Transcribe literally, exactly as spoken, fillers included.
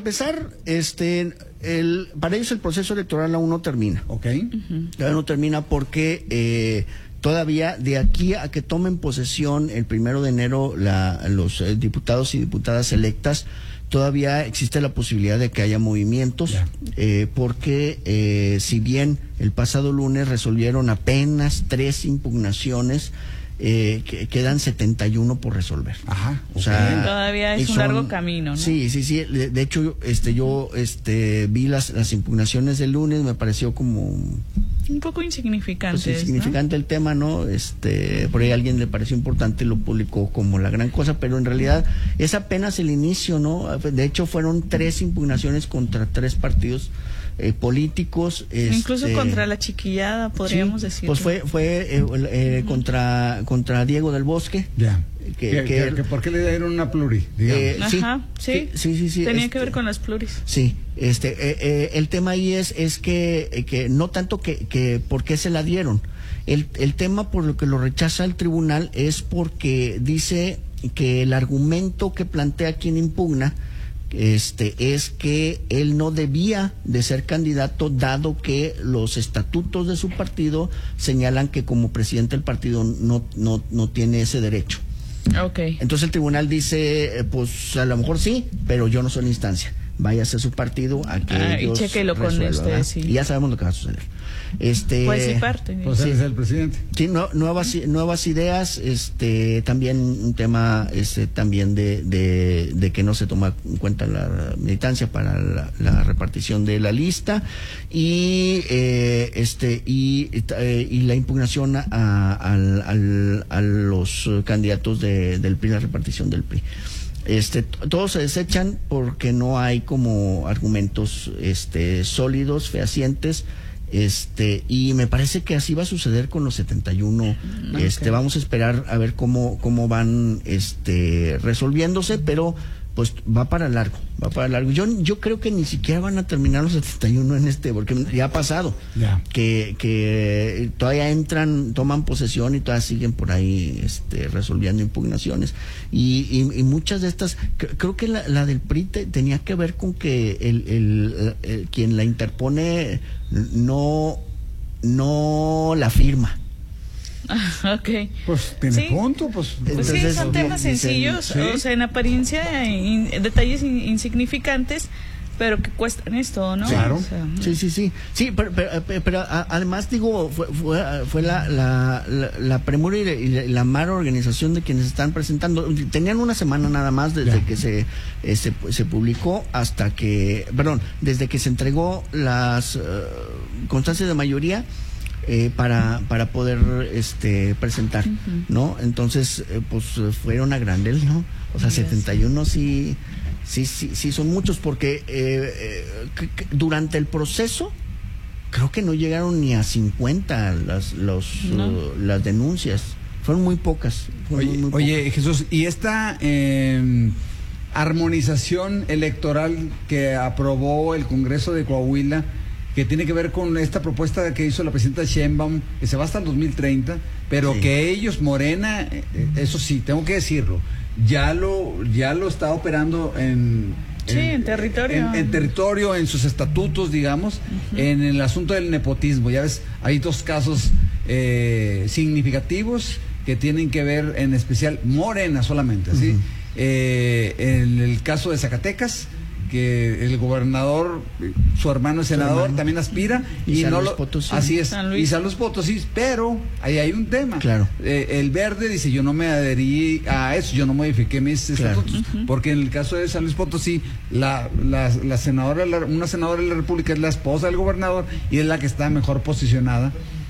empezar, este, el, para ellos el proceso electoral aún no termina. Ok. Uh-huh. Aún no termina porque eh, todavía de aquí a que tomen posesión el primero de enero la, los eh, diputados y diputadas electas, todavía existe la posibilidad de que haya movimientos, yeah. eh, porque eh, si bien el pasado lunes resolvieron apenas tres impugnaciones, Eh, que, quedan setenta y uno por resolver. Ajá. O sea, todavía es son, un largo camino, ¿no? Sí, sí, sí. De, de hecho, este, yo, este, vi las, las impugnaciones del lunes, me pareció como un poco insignificante. Pues, insignificante, ¿no? El tema, ¿no? Este, por ahí a alguien le pareció importante, lo publicó como la gran cosa, pero en realidad es apenas el inicio, ¿no? De hecho, fueron tres impugnaciones contra tres partidos Eh, políticos, incluso este, contra la chiquillada, podríamos sí, decir. Pues fue fue eh, eh, uh-huh. contra contra Diego del Bosque. Ya. Que, que, que, que, que ¿por qué le dieron una pluri? Eh, Ajá, sí. Sí, sí, sí. Tenía este, que ver con las pluris. Sí, este, eh, eh, el tema ahí es es que eh, que no tanto que que por qué se la dieron. El el tema por lo que lo rechaza el tribunal es porque dice que el argumento que plantea quien impugna Este, es que él no debía de ser candidato, dado que los estatutos de su partido señalan que como presidente del partido no, no, no tiene ese derecho. Okay. Entonces el tribunal dice, eh, pues a lo mejor sí, pero yo no soy en instancia. Váyase a su partido a que ah, ellos y chéquelo con este, sí. Y ya sabemos lo que va a suceder. Este, pues sí, parte. Pues él sí, es el presidente. Sí, no, nuevas nuevas ideas, este, también un tema, este, también de, de, de que no se toma en cuenta la militancia para la, la repartición de la lista y eh, este y eh, y la impugnación a, a, a, a los candidatos de, del P R I, la repartición del P R I. Este, todos se desechan porque no hay como argumentos, este, sólidos, fehacientes. Este, y me parece que así va a suceder con los setenta y uno. Okay. Este, vamos a esperar a ver cómo, cómo van, este, resolviéndose, pero pues va para largo, va para largo. Yo, yo creo que ni siquiera van a terminar los setenta y uno en este, porque ya ha pasado, yeah. que, que todavía entran, toman posesión y todavía siguen por ahí, este, resolviendo impugnaciones. Y, y, y muchas de estas, creo que la, la del P R I te, tenía que ver con que el, el, el, el quien la interpone no, no la firma. Ah, ok. Pues tiene sí. punto, pues. Pues Entonces, sí, son temas sencillos, ¿sí? O sea, en apariencia, in, detalles in, insignificantes, pero que cuestan esto, ¿no? Claro. O sea, sí, sí, sí. Sí, pero, pero, pero a, además, digo, fue, fue, fue la, la, la, la premura y la, y la, la mala organización de quienes están presentando. Tenían una semana nada más desde yeah. que se, eh, se se publicó hasta que, perdón, desde que se entregó las uh, constancias de mayoría. Eh, para para poder este presentar, uh-huh. ¿no? Entonces, eh, pues fueron a granel, ¿no? O sea, yes. setenta y uno sí, sí, sí, sí son muchos, porque eh, eh, que, que durante el proceso creo que no llegaron ni a cincuenta las, los, no. uh, las denuncias. Fueron muy pocas. Fueron oye, muy oye pocas. Jesús, ¿y esta eh, armonización electoral que aprobó el Congreso de Coahuila, que tiene que ver con esta propuesta que hizo la presidenta Sheinbaum, que se va hasta el dos mil treinta, pero sí. que ellos, Morena, eso sí, tengo que decirlo, ya lo ya lo está operando en... Sí, en, en territorio. En, en territorio, en sus estatutos, digamos, uh-huh. en el asunto del nepotismo. Ya ves, hay dos casos eh, significativos que tienen que ver, en especial, Morena solamente, ¿sí? Uh-huh. Eh, en el caso de Zacatecas, que el gobernador, su hermano es senador, hermano. también aspira, y, y San no Luis lo, Potosí. así es, San Luis. y San Luis Potosí, pero ahí hay un tema. Claro. Eh, el Verde dice, yo no me adherí a eso, yo no modifiqué mis claro. estatutos, uh-huh. porque en el caso de San Luis Potosí, la, la, la senadora, la, una senadora de la República es la esposa del gobernador y es la que está mejor posicionada